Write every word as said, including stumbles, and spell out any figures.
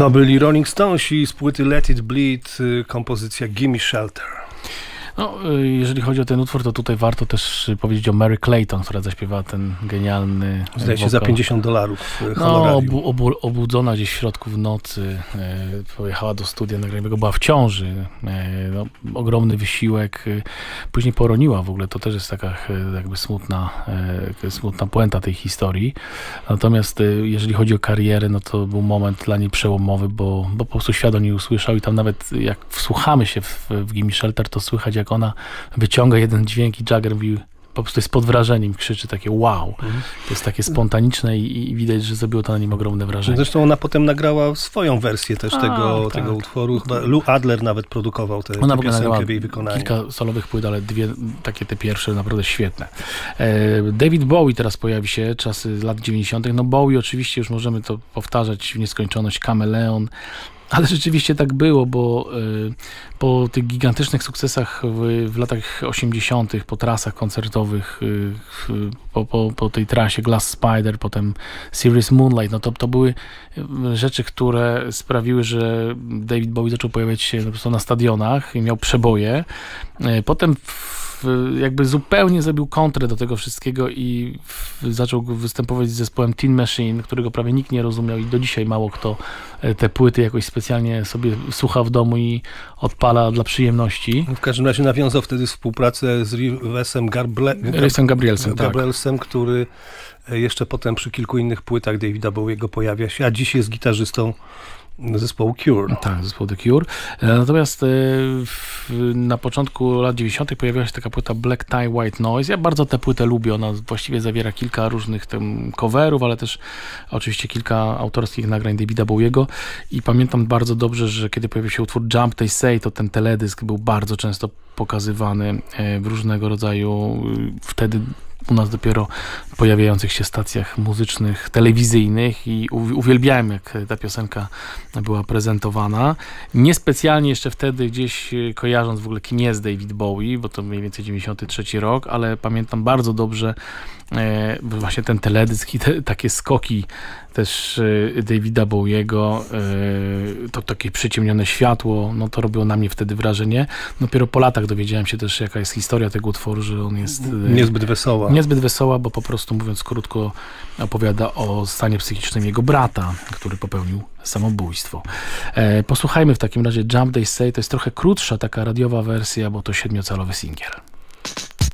To byli Rolling Stonesi z płyty Let It Bleed, kompozycja Gimme Shelter. No, jeżeli chodzi o ten utwór, to tutaj warto też powiedzieć o Mary Clayton, która zaśpiewała ten genialny Zdaje się wokal. za pięćdziesiąt dolarów No, obu, obu, obudzona gdzieś w środku w nocy, e, pojechała do studia nagraniowego, była w ciąży, e, no, ogromny wysiłek, e, później poroniła w ogóle, to też jest taka e, jakby smutna, e, smutna puenta tej historii. Natomiast e, jeżeli chodzi o karierę, no to był moment dla niej przełomowy, bo, bo po prostu świat o niej usłyszał i tam nawet jak wsłuchamy się w, w Gimme Shelter, to słychać jak ona wyciąga jeden dźwięk i Jagger mówi, po prostu jest pod wrażeniem, krzyczy takie wow. Mhm. To jest takie spontaniczne i, i widać, że zrobiło to na nim ogromne wrażenie. Zresztą ona potem nagrała swoją wersję też A, tego, tak. tego utworu. Chyba Lou Adler nawet produkował tę Ona piosenkę w jej wykonaniu. Kilka solowych płyt, ale dwie takie te pierwsze naprawdę świetne. E, David Bowie teraz pojawi się, czasy lat dziewięćdziesiątych. No Bowie oczywiście, już możemy to powtarzać w nieskończoność, Kameleon. Ale rzeczywiście tak było, bo y, po tych gigantycznych sukcesach w, w latach osiemdziesiątych, po trasach koncertowych, y, y, po, po, po tej trasie Glass Spider, potem Serious Moonlight, no to, to były rzeczy, które sprawiły, że David Bowie zaczął pojawiać się po prostu na stadionach i miał przeboje. Y, potem w, jakby zupełnie zrobił kontrę do tego wszystkiego i w, zaczął występować z zespołem Tin Machine, którego prawie nikt nie rozumiał i do dzisiaj mało kto te płyty jakoś specjalnie sobie słucha w domu i odpala dla przyjemności. W każdym razie nawiązał wtedy współpracę z Rivesem Garble... Rivesem Gabrielsem, tak. Gabrielsem, który jeszcze potem przy kilku innych płytach Davida Bowiego pojawia się, a dziś jest gitarzystą zespołu Cure. Tak, zespołu The Cure. Natomiast w, na początku lat dziewięćdziesiątych pojawiła się taka płyta Black Tie, White Noise. Ja bardzo tę płytę lubię. Ona właściwie zawiera kilka różnych tam coverów, ale też oczywiście kilka autorskich nagrań Davida Bowiego. I pamiętam bardzo dobrze, że kiedy pojawił się utwór Jump They Say, to ten teledysk był bardzo często pokazywany w różnego rodzaju wtedy u nas dopiero pojawiających się stacjach muzycznych, telewizyjnych i uwielbiałem, jak ta piosenka była prezentowana. Niespecjalnie jeszcze wtedy gdzieś kojarząc w ogóle, kim jest David Bowie, bo to mniej więcej dziewięćdziesiąty trzeci rok, ale pamiętam bardzo dobrze e, właśnie ten teledysk i te, takie skoki też e, Davida Bowiego, e, to takie przyciemnione światło, no to robiło na mnie wtedy wrażenie. Dopiero po latach dowiedziałem się też, jaka jest historia tego utworu, że on jest e, niezbyt wesoła. Niezbyt wesoła, bo po prostu, mówiąc krótko, opowiada o stanie psychicznym jego brata, który popełnił samobójstwo. E, posłuchajmy w takim razie Jump They Say, to jest trochę krótsza taka radiowa wersja, bo to siedmiocalowy singiel.